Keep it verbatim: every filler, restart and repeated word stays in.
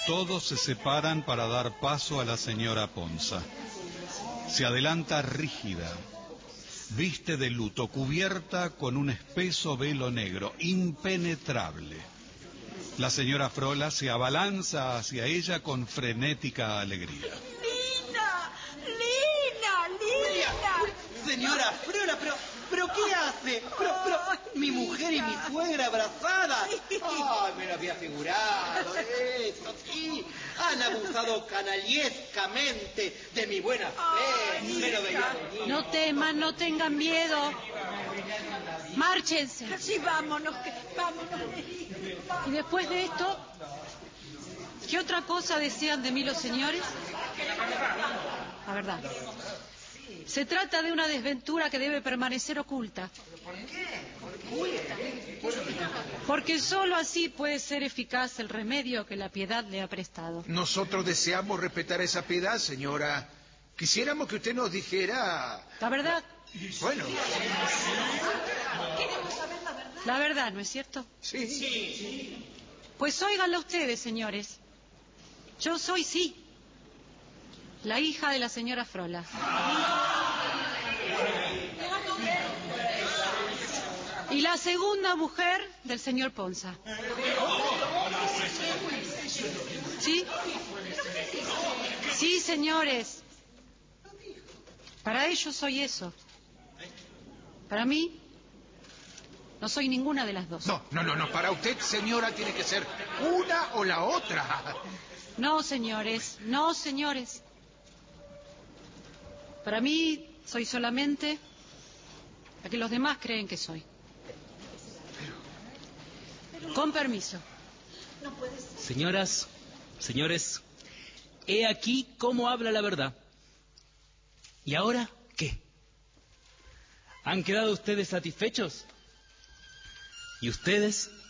Todos se separan para dar paso a la señora Ponza. Se adelanta rígida, viste de luto, cubierta con un espeso velo negro, impenetrable. La señora Frola se abalanza hacia ella con frenética alegría. ¡Lina! ¡Lina! ¡Lina! Señora Frola, pero, pero ¿qué hace? Pero, pero, mi mujer y mi suegra abrazadas. Ay, me lo había figurado, eso sí. Han abusado canallescamente de mi buena fe. Me lo veía venir. No teman, no tengan miedo. Márchense. Sí, vámonos, que, vámonos. Y después de esto, ¿qué otra cosa desean de mí los señores? La verdad. Se trata de una desventura que debe permanecer oculta. ¿Por qué? Porque sólo así puede ser eficaz el remedio que la piedad le ha prestado. Nosotros deseamos respetar esa piedad, señora. Quisiéramos que usted nos dijera... ¿La verdad? Bueno. Queremos saber la verdad. La verdad, ¿no es cierto? Sí. Sí. Pues óiganlo ustedes, señores. Yo soy, sí, la hija de la señora Frola. Y la segunda mujer del señor Ponza. ¿Sí? Sí, señores. Para ellos soy eso. Para mí, no soy ninguna de las dos. No, no, no, no. Para usted, señora, tiene que ser una o la otra. No, señores, no, señores. Para mí, soy solamente la que los demás creen que soy. Con permiso. Señoras, señores, he aquí cómo habla la verdad. ¿Y ahora qué? ¿Han quedado ustedes satisfechos? ¿Y ustedes?